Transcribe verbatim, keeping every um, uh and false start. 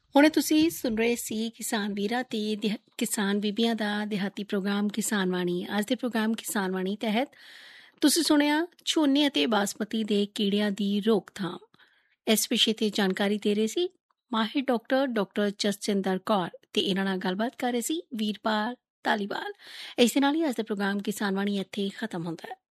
ਹੁਣੇ ਤੁਸੀਂ ਸੁਣ ਰਹੇ ਸੀ ਕਿਸਾਨ ਵੀਰਾਂ ਤੇ ਦਿਹਾ- ਕਿਸਾਨ ਬੀਬੀਆਂ ਦਾ ਦਿਹਾਤੀ ਪ੍ਰੋਗਰਾਮ ਕਿਸਾਨ ਬਾਣੀ। ਅੱਜ ਦੇ ਪ੍ਰੋਗਰਾਮ ਕਿਸਾਨ ਬਾਣੀ ਤਹਿਤ ਤੁਸੀਂ ਸੁਣਿਆ ਝੋਨੇ ਅਤੇ ਬਾਸਮਤੀ ਦੇ ਕੀੜਿਆਂ ਦੀ ਰੋਕਥਾਮ। ਇਸ ਵਿਸ਼ੇ ਤੇ ਜਾਣਕਾਰੀ ਦੇ ਰਹੇ ਸੀ ਮਾਹਿਰ ਡਾਕਟਰ ਡਾਕਟਰ ਜਸਜਿੰਦਰ ਕੌਰ ਤੇ ਇਹਨਾਂ ਨਾਲ ਗੱਲਬਾਤ ਕਰ ਰਹੇ ਸੀ ਵੀਰਪਾਲ ਧਾਲੀਵਾਲ। ਇਸ ਦੇ ਨਾਲ ਹੀ ਅੱਜ ਦਾ ਪ੍ਰੋਗਰਾਮ ਕਿਸਾਨ ਬਾਣੀ ਇੱਥੇ ਖਤਮ ਹੁੰਦਾ ਹੈ।